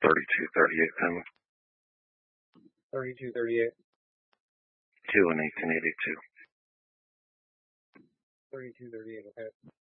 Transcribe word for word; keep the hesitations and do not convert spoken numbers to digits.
thirty-two thirty-eight coming. thirty-two thirty-eight. Two and eighteen eighty-two. thirty-two thirty-eight, okay.